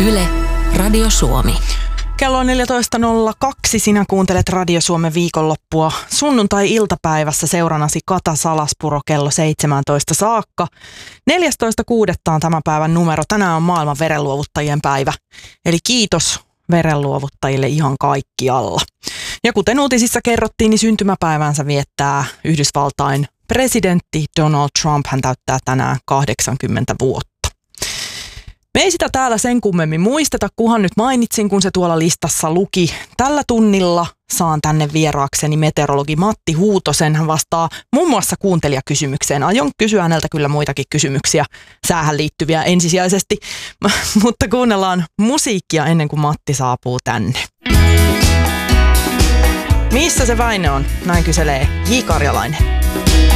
Yle, Radio Suomi. Kello on 14.02. Sinä kuuntelet Radio Suomen viikonloppua sunnuntai-iltapäivässä seurannasi Kata Salaspuro kello 17 saakka. 14.6. on tämän päivän numero. Tänään on maailman verenluovuttajien päivä. Eli kiitos verenluovuttajille ihan kaikkialla. Ja kuten uutisissa kerrottiin, niin syntymäpäivänsä viettää Yhdysvaltain presidentti Donald Trump. Hän täyttää tänään 80 vuotta. Me ei sitä täällä sen kummemmin muisteta, kunhan nyt mainitsin, kun se tuolla listassa luki. Tällä tunnilla saan tänne vieraakseni meteorologi Matti Huutosen. Hän vastaa muun muassa kuuntelijakysymykseen. Aion kysyä häneltä kyllä muitakin kysymyksiä säähän liittyviä ensisijaisesti, mutta kuunnellaan musiikkia ennen kuin Matti saapuu tänne. Missä se Väinö on? Näin kyselee J. Karjalainen.